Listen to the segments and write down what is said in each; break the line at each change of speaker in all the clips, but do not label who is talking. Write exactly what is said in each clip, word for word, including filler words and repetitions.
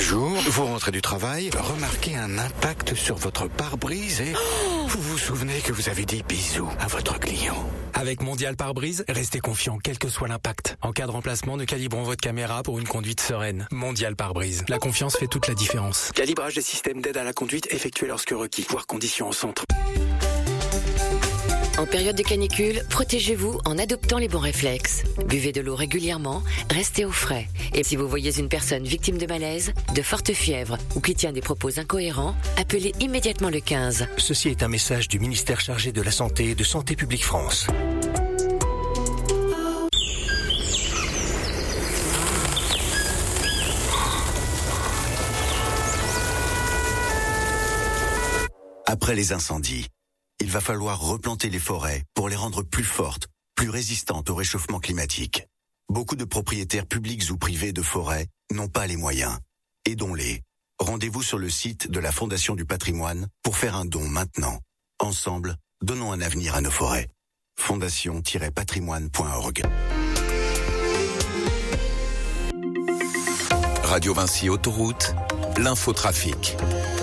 jour, vous rentrez du travail, remarquez un impact sur votre pare-brise et oh vous vous souvenez que vous avez dit bisous à votre client.
Avec Mondial Pare-Brise, restez confiant quel que soit l'impact. En cas de remplacement, nous calibrons votre caméra pour une conduite sereine. Mondial Pare-Brise. La confiance fait toute la différence. Calibrage des systèmes d'aide à la conduite effectué lorsque requis. Voir conditions au centre.
En période de canicule, protégez-vous en adoptant les bons réflexes. Buvez de l'eau régulièrement, restez au frais. Et si vous voyez une personne victime de malaise, de forte fièvre ou qui tient des propos incohérents, appelez immédiatement le quinze.
Ceci est un message du ministère chargé de la Santé et de Santé publique France.
Après les incendies, il va falloir replanter les forêts pour les rendre plus fortes, plus résistantes au réchauffement climatique. Beaucoup de propriétaires publics ou privés de forêts n'ont pas les moyens. Aidons-les. Rendez-vous sur le site de la Fondation du Patrimoine pour faire un don maintenant. Ensemble, donnons un avenir à nos forêts. fondation tiret patrimoine point org.
Radio Vinci Autoroute, l'infotrafic.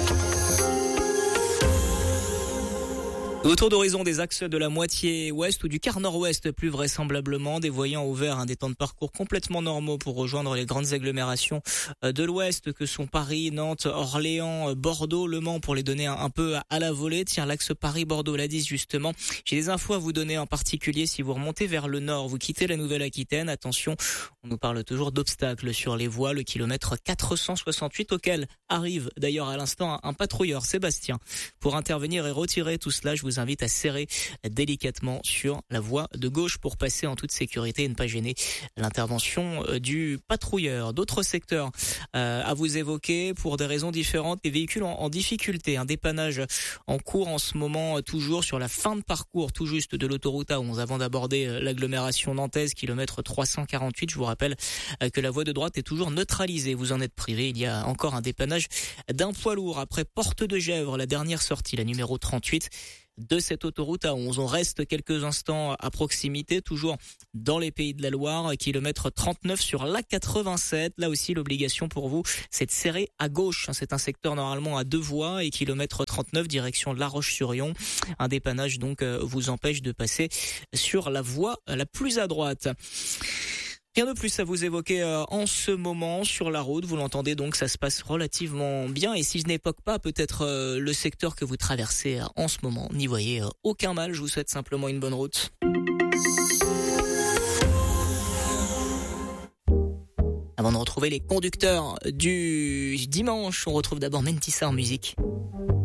Autour d'horizon des axes de la moitié ouest ou du quart nord-ouest plus vraisemblablement, des voyants ouverts, hein, des temps de parcours complètement normaux pour rejoindre les grandes agglomérations de l'ouest que sont Paris, Nantes, Orléans, Bordeaux, Le Mans pour les donner un, un peu à la volée. Tiens, l'axe Paris-Bordeaux, l'A dix justement. J'ai des infos à vous donner en particulier si vous remontez vers le nord, vous quittez la Nouvelle-Aquitaine. Attention, on nous parle toujours d'obstacles sur les voies, le kilomètre quatre cent soixante-huit auquel arrive d'ailleurs à l'instant un patrouilleur, Sébastien, pour intervenir et retirer tout cela. Je vous invite à serrer délicatement sur la voie de gauche pour passer en toute sécurité et ne pas gêner l'intervention du patrouilleur. D'autres secteurs euh, à vous évoquer pour des raisons différentes. Des véhicules en, en difficulté, un dépannage en cours en ce moment, toujours sur la fin de parcours tout juste de l'autoroute A onze avant d'aborder l'agglomération nantaise, kilomètre trois cent quarante-huit. Je vous rappelle que la voie de droite est toujours neutralisée. Vous en êtes privé. Il y a encore un dépannage d'un poids lourd après Porte de Gesvres, la dernière sortie, la numéro trente-huit. De cette autoroute à onze. On reste quelques instants à proximité, toujours dans les Pays de la Loire, kilomètre trente-neuf sur l'A quatre-vingt-sept. Là aussi, l'obligation pour vous, c'est de serrer à gauche. C'est un secteur normalement à deux voies et kilomètre trente-neuf, direction La Roche-sur-Yon. Un dépannage donc vous empêche de passer sur la voie la plus à droite. Rien de plus à vous évoquer euh, en ce moment sur la route. Vous l'entendez donc, ça se passe relativement bien. Et si je n'évoque pas peut-être euh, le secteur que vous traversez euh, en ce moment, n'y voyez euh, aucun mal. Je vous souhaite simplement une bonne route. Avant de retrouver les conducteurs du dimanche, on retrouve d'abord Mentissa en musique.